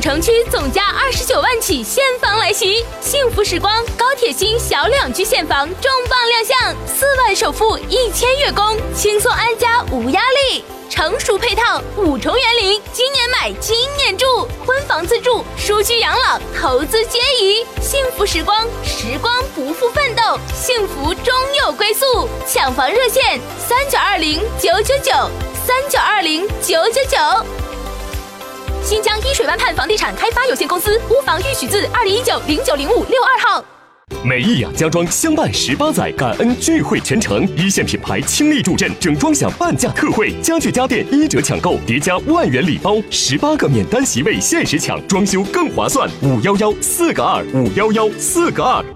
城区总价29万起现房来袭，幸福时光高铁新小两居现房重磅亮相，4万首付1000月供，轻松安家无压力。成熟配套5重园林，今年买今年住，婚房自住，舒居养老，投资皆宜。幸福时光，时光不负奋斗，幸福终有归宿。抢房热线3920-999，3920-999。新疆依水湾畔房地产开发有限公司屋房预许字2019-090562号。 美意雅家装相伴18载，感恩聚会全程，一线品牌倾力助阵，整装享半价特惠，家具家电1折抢购，叠加万元礼包，18个免单席位限时抢，装修更划算。511-4个2，511-4个2。